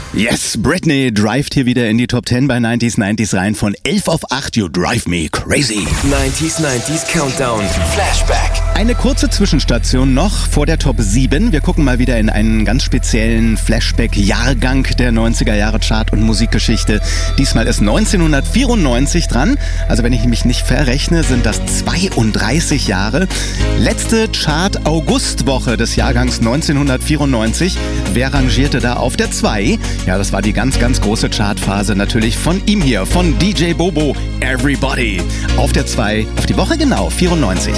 Yes, Britney drivet hier wieder in die Top 10 bei 90s rein. Von 11 auf 8, You Drive Me Crazy. 90s Countdown, Flashback. Eine kurze Zwischenstation noch vor der Top 7. Wir gucken mal wieder in einen ganz speziellen Flashback-Jahrgang der 90er Jahre Chart- und Musikgeschichte. Diesmal ist 1994 dran. Also wenn ich mich nicht verrechne, sind das 32 Jahre. Letzte Chart-Augustwoche des Jahrgangs 1994. Wer rangierte da auf der 2? Ja, das war die ganz große Chartphase natürlich von ihm hier, von DJ Bobo, Everybody. Auf der 2, auf die Woche genau, 94.